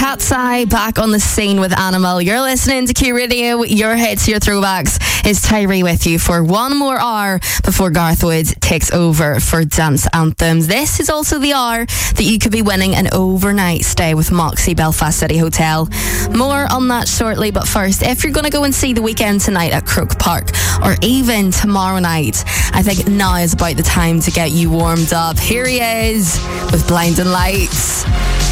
Cat's Eye back on the scene with Animal. You're listening to Q Radio, your hits, your throwbacks. It's Tyree with you for one more hour before Garth Wood takes over for Dance Anthems. This is also the hour that you could be winning an overnight stay with Moxie Belfast City Hotel. More on that shortly, but first, if you're going to go and see The Weeknd tonight at Croke Park, or even tomorrow night, I think now is about the time to get you warmed up. Here he is with Blinding Lights.